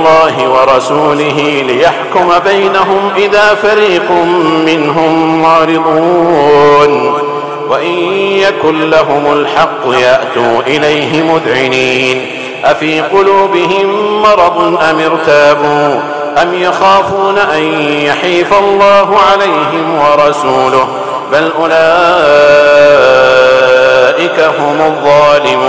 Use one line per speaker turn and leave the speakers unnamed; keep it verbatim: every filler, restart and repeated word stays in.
الله ورسوله ليحكم بينهم إذا فريق منهم معرضون وإن يكن لهم الحق يأتوا إليه مذعنين أفي قلوبهم مرض أم ارتابوا أم يخافون أن يحيف الله عليهم ورسوله بل أولئك هم الظالمون.